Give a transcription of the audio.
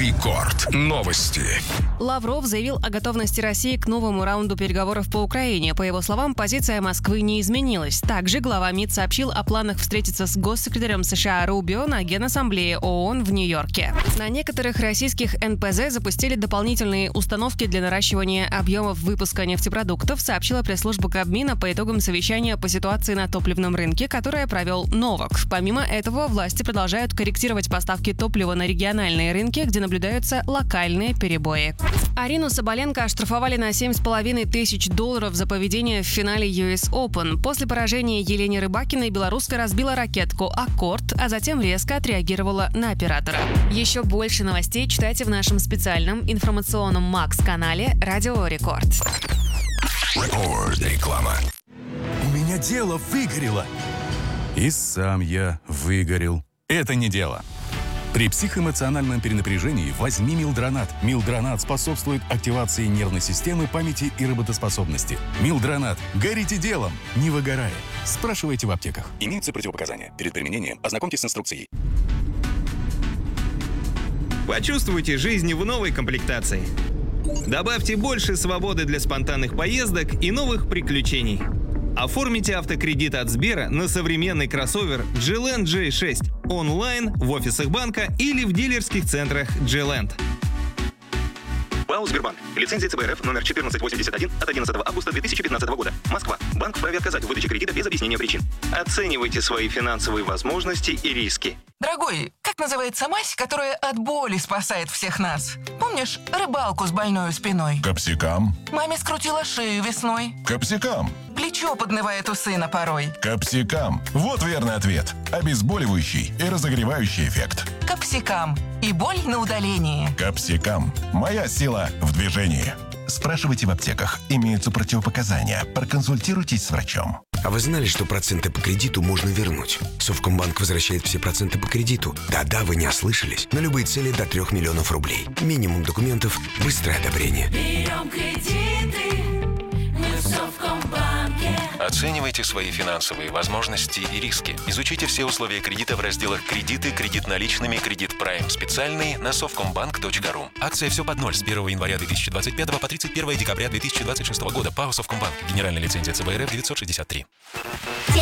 Рекорд. Новости. Лавров заявил о готовности России к новому раунду переговоров по Украине. По его словам, позиция Москвы не изменилась. Также глава МИД сообщил о планах встретиться с госсекретарем США Рубио на Генассамблее ООН в Нью-Йорке. На некоторых российских НПЗ запустили дополнительные установки для наращивания объемов выпуска нефтепродуктов, сообщила пресс-служба Кабмина по итогам совещания по ситуации на топливном рынке, которое провел Новак. Помимо этого, власти продолжают корректировать поставки топлива на региональные рынки, где наблюдаются локальные перебои. Арину Соболенко оштрафовали на $7,5 тысяч за поведение в финале US Open. После поражения Елене Рыбакиной белоруска разбила ракетку «Аккорд», а затем резко отреагировала на оператора. Еще больше новостей читайте в нашем специальном информационном Макс-канале «Радио Рекорд». Реклама. У меня дело выгорело. И сам я выгорел. Это не дело. При психоэмоциональном перенапряжении возьми Милдронат. Милдронат способствует активации нервной системы, памяти и работоспособности. Милдронат. Горите делом, не выгорая. Спрашивайте в аптеках. Имеются противопоказания. Перед применением ознакомьтесь с инструкцией. Почувствуйте жизнь в новой комплектации. Добавьте больше свободы для спонтанных поездок и новых приключений. Оформите автокредит от Сбера на современный кроссовер G-Land J6 онлайн, в офисах банка или в дилерских центрах G-Land. ПАО «Сбербанк». Лицензия ЦБ РФ номер 1481 от 11 августа 2015 года. Москва. Банк вправе отказать в выдаче кредита без объяснения причин. Оценивайте свои финансовые возможности и риски. Дорогой, как называется мазь, которая от боли спасает всех нас? Помнишь рыбалку с больной спиной? Капсикам. Маме скрутила шею весной. Капсикам. Плечо поднывает у сына порой. Капсикам. Вот верный ответ. Обезболивающий и разогревающий эффект. Капсикам. И боль на удалении. Капсикам. Моя сила в движении. Спрашивайте в аптеках. Имеются противопоказания. Проконсультируйтесь с врачом. А вы знали, что проценты по кредиту можно вернуть? Совкомбанк возвращает все проценты по кредиту. Да-да, вы не ослышались. На любые цели до 3 миллионов рублей. Минимум документов, быстрое одобрение. Берем кредиты, мы в Совкомбанке. Оценивайте свои финансовые возможности и риски. Изучите все условия кредита в разделах «Кредиты», «Кредит наличными», «Кредит Прайм специальный» на совкомбанк.ру. Акция «Все под ноль» с 1 января 2025 по 31 декабря 2026 года. ПАО «Совкомбанк». Генеральная лицензия ЦБ РФ 963.